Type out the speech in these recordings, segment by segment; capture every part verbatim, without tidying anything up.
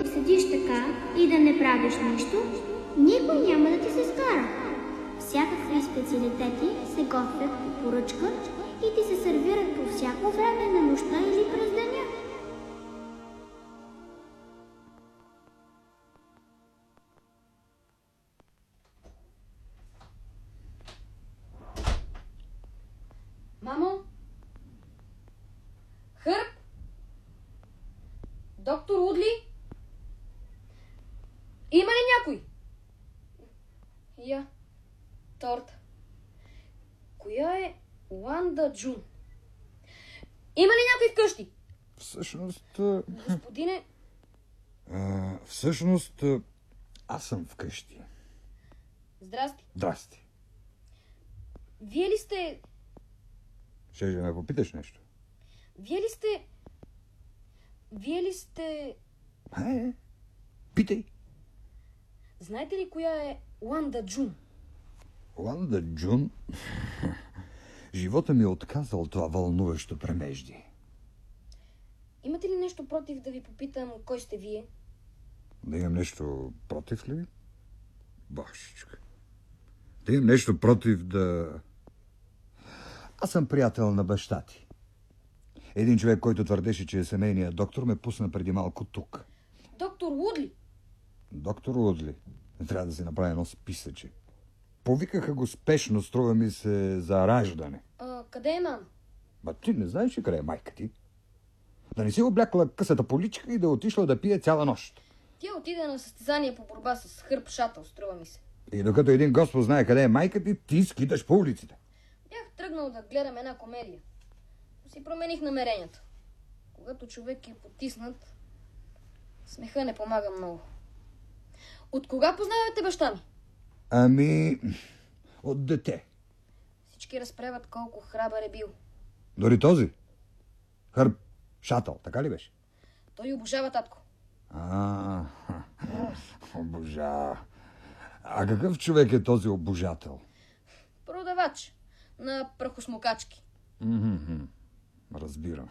седиш така и да не правиш нищо, никой няма да ти се скара. Всякакви специалитети се готвят по поръчка и ти се сервират по всяко време на нощта или през деня. Мамо? Хърб? Доктор Удли? Има ли някой? Я. Торта. Коя е Уанда Джун? Има ли някой вкъщи? Всъщност... Господине... А, всъщност... Аз съм вкъщи. Здрасти. Здрасти. Вие ли сте... Ще ли ме попиташ нещо? Вие ли сте... Вие ли сте... Е, питай. Знаете ли коя е Уанда Джун? Уанда Джун? Живота ми е отказал това вълнуващо премежди. Имате ли нещо против да ви попитам кой сте вие? Да имам нещо против ли? Башечка. Да имам нещо против да... Аз съм приятел на баща ти. Един човек, който твърдеше, че е семейният доктор, ме пусна преди малко тук. Доктор Удли? Доктор Удли. Трябва да си направи едно списъче. Повикаха го спешно, струва ми се, за раждане. А, къде е мама? Ба ти не знаеш ли къде е майка ти? Да не си облякла късата поличка и да отишла да пие цяла нощ. Тя отиде на състезание по борба с Хърб Шатъл, струва ми се. И докато един господ знае къде е майка ти, ти скиташ по улиците. Бях тръгнал да гледам една комедия. Си промених намеренията. Когато човек е потиснат, смеха не помага много. От кога познавате баща ми? Ами, от дете. Всички разправят колко храбър е бил. Дори този? Хърб Шатъл, така ли беше? Той обожава татко. А, обожа. А какъв човек е този обожател? Продавач на прахосмокачки. Mm-hmm. Разбирам.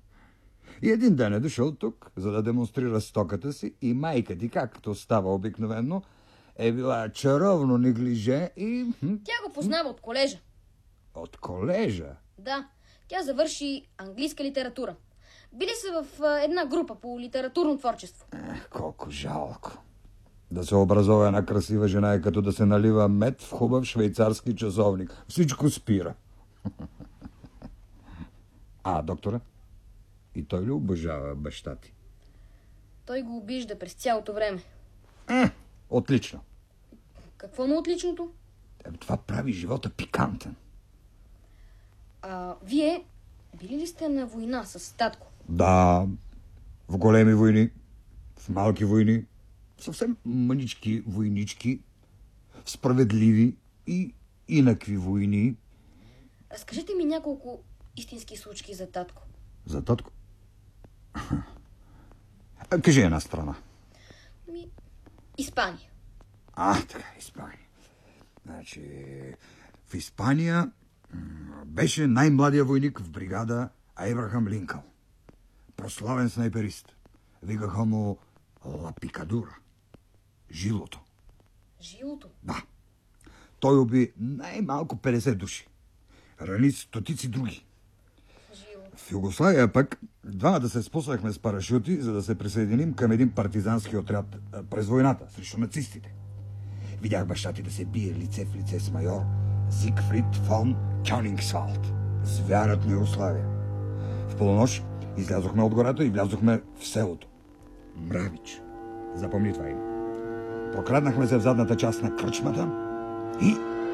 И един ден е дошъл тук, за да демонстрира стоката си, и майка ти, както става обикновено, е била чаровно неглиже и... Тя го познава от колежа. От колежа? Да, тя завърши английска литература. Били са в а, една група по литературно творчество. Ех, колко жалко. Да се образова една красива жена е като да се налива мед в хубав швейцарски часовник. Всичко спира. А, доктора? И той ли обожава баща ти? Той го обижда през цялото време. Е, отлично. Какво на отличното? Е, това прави живота пикантен. А вие били ли сте на война с татко? Да, в големи войни, в малки войни, съвсем мънички войнички, в справедливи и инакви войни. Разкажете ми няколко истински случки за татко. За татко? Кажи една страна. Ми, Испания. А, така, Испания. Значи, в Испания беше най-младия войник в бригада Ейбрахам Линкъл. Прославен снайперист. Викаха му Ла Пикадура. Жилото. Жилото? Да. Той уби най-малко петдесет души. Рани стотици други. Жило. В Югославия пък двамата се спуснахме с парашути, за да се присъединим към един партизански отряд през войната срещу нацистите. Видях баща ти да се бие лице в лице с майор Зигфрид фон Кьонингсвалд. Звярат на Югославия. В полунощ излязохме от гората и влязохме в селото. Мравич. Запомни това име. Прокраднахме се в задната част на кръчмата и...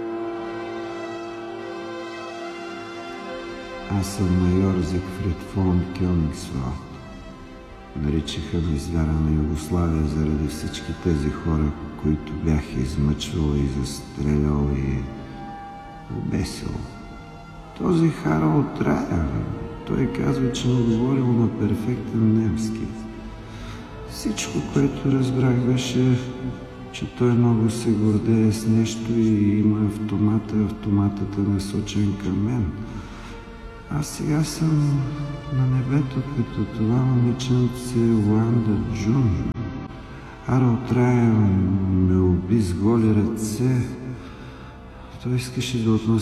Аз съм майор Зигфрид фон Кьонингсвалд. Наричаха ме звяра на Югославия заради всички тези хора, които бях измъчвал и застрелял и обесил. Този Харалд Райер, той казва, че не говорил на перфектен немски. Всичко, което разбрах, беше, че той много се гордее с нещо и има автомата, автоматът е насочен към мен. Аз сега съм на небето, като това момиченце Уанда Джун. Харалд Райан ме уби с голи ръце. Той искаше да относи